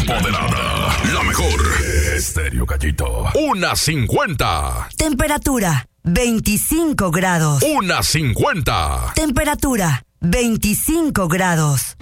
empoderada. La mejor. Estéreo Gallito. 1:50. Temperatura 25 grados. 1:50. Temperatura 25 grados.